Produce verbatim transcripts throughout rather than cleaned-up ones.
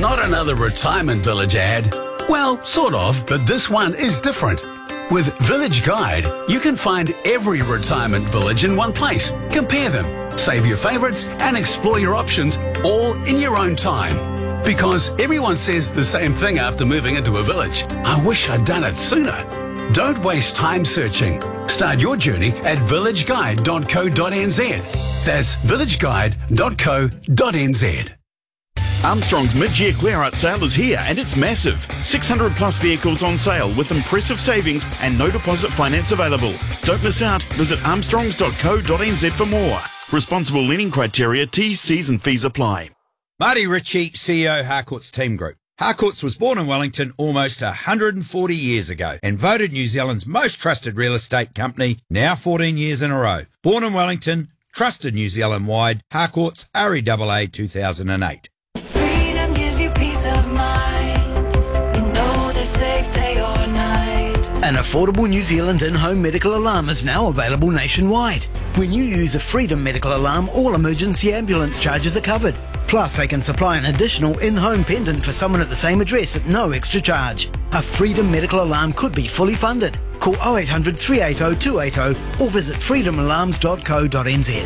Not another retirement village ad? Well, sort of, but this one is different. With Village Guide, you can find every retirement village in one place. Compare them, save your favourites, and explore your options all in your own time. Because everyone says the same thing after moving into a village. I wish I'd done it sooner. Don't waste time searching. Start your journey at village guide dot co dot n z. That's village guide dot co dot n z. Armstrong's mid-year clear-out sale is here and it's massive. six hundred plus vehicles on sale with impressive savings and no deposit finance available. Don't miss out. Visit armstrongs dot co dot n z for more. Responsible lending criteria, T's, C's and fees apply. Marty Ritchie, C E O, Harcourts Team Group. Harcourts was born in Wellington almost one hundred forty years ago and voted New Zealand's most trusted real estate company now fourteen years in a row. Born in Wellington, trusted New Zealand-wide, Harcourts R E A A two thousand eight. Freedom gives you peace of mind. You know the safe day or night. An affordable New Zealand in-home medical alarm is now available nationwide. When you use a Freedom medical alarm, all emergency ambulance charges are covered. Plus, they can supply an additional in-home pendant for someone at the same address at no extra charge. A Freedom medical alarm could be fully funded. Call oh eight hundred, three eight oh, two eight oh or visit freedom alarms dot co dot n z.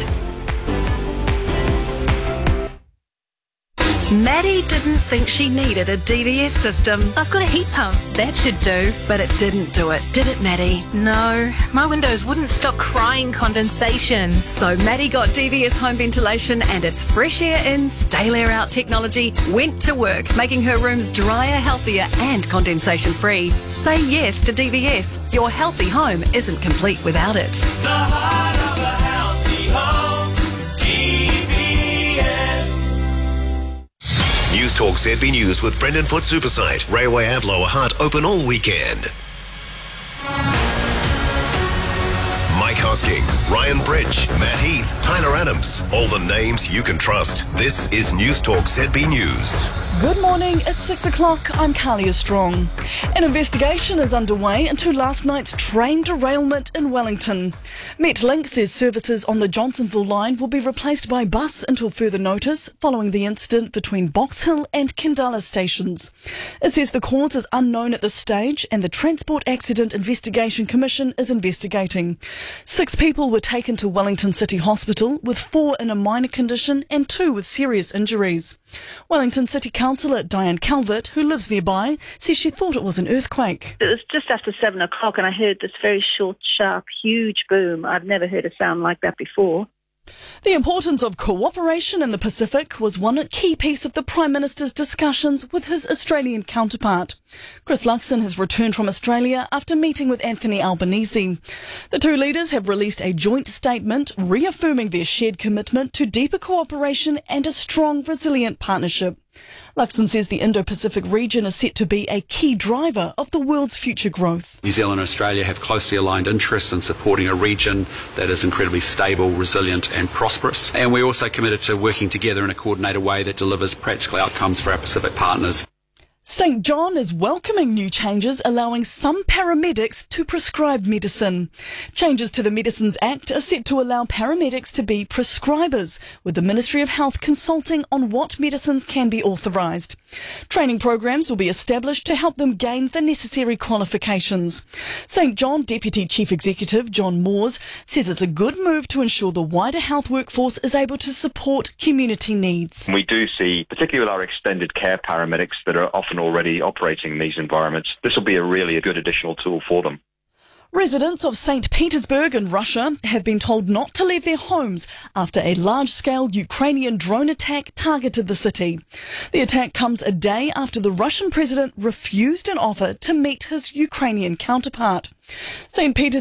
Maddie didn't think she needed a D V S system. I've got a heat pump. That should do. But it didn't do it, did it, Maddie? No, my windows wouldn't stop crying condensation. So Maddie got D V S home ventilation and its fresh air in, stale air out technology went to work, making her rooms drier, healthier and condensation free. Say yes to D V S. Your healthy home isn't complete without it. The heart of a healthy home, D V S. News Talk Z B News with Brendan Foot Supersite. Railway Avloa Heart open all weekend. Mike Hosking, Ryan Bridge, Matt Heath, Tyler Adams. All the names you can trust. This is News Talk Z B News. Good morning, it's six o'clock, I'm Carlia Strong. An investigation is underway into last night's train derailment in Wellington. Metlink says services on the Johnsonville line will be replaced by bus until further notice following the incident between Box Hill and Kendala stations. It says the cause is unknown at this stage and the Transport Accident Investigation Commission is investigating. Six people were taken to Wellington City Hospital, with four in a minor condition and two with serious injuries. Wellington City Councillor Diane Calvert, who lives nearby, says she thought it was an earthquake. It was just after seven o'clock and I heard this very short, sharp, huge boom. I've never heard a sound like that before. The importance of cooperation in the Pacific was one key piece of the Prime Minister's discussions with his Australian counterpart. Chris Luxon has returned from Australia after meeting with Anthony Albanese. The two leaders have released a joint statement reaffirming their shared commitment to deeper cooperation and a strong, resilient partnership. Luxon says the Indo-Pacific region is set to be a key driver of the world's future growth. New Zealand and Australia have closely aligned interests in supporting a region that is incredibly stable, resilient and prosperous. And we're also committed to working together in a coordinated way that delivers practical outcomes for our Pacific partners. St John is welcoming new changes allowing some paramedics to prescribe medicine. Changes to the Medicines Act are set to allow paramedics to be prescribers, with the Ministry of Health consulting on what medicines can be authorised. Training programs will be established to help them gain the necessary qualifications. St John Deputy Chief Executive John Moores says it's a good move to ensure the wider health workforce is able to support community needs. We do see, particularly with our extended care paramedics that are often already operating in these environments, this will be a really a good additional tool for them. Residents of Saint Petersburg in Russia have been told not to leave their homes after a large-scale Ukrainian drone attack targeted the city. The attack comes a day after the Russian president refused an offer to meet his Ukrainian counterpart. Saint Petersburg